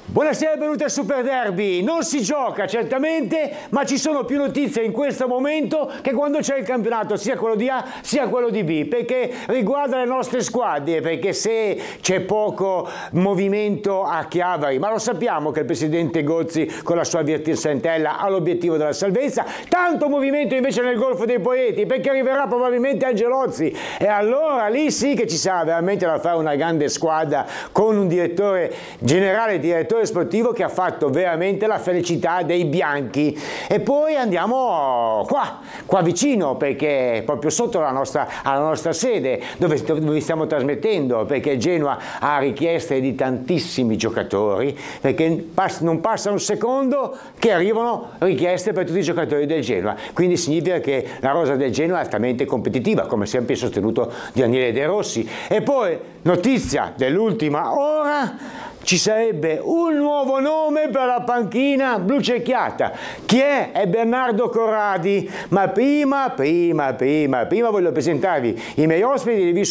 Buonasera e benvenuti al Super Derby. Non si gioca certamente, ma ci sono più notizie in questo momento che quando c'è il campionato, sia quello di A sia quello di B, perché riguarda le nostre squadre, perché se c'è poco movimento a Chiavari, ma lo sappiamo che il presidente Gozzi con la sua Virtissentella ha l'obiettivo della salvezza, tanto movimento invece nel Golfo dei Poeti, perché arriverà probabilmente Angelozzi e allora lì sì che ci sarà veramente da fare una grande squadra con un direttore generale, direttore sportivo che ha fatto veramente la felicità dei bianchi. E poi andiamo qua vicino, perché proprio sotto alla nostra sede dove vi stiamo trasmettendo, perché Genoa ha richieste di tantissimi giocatori, perché non passa un secondo che arrivano richieste per tutti i giocatori del Genoa, quindi significa che la rosa del Genoa è altamente competitiva, come sempre sostenuto Daniele De Rossi. E poi notizia dell'ultima ora: ci sarebbe un nuovo nome per la panchina blu cerchiata. Chi è? È Bernardo Corradi. Ma prima voglio presentarvi i miei ospiti.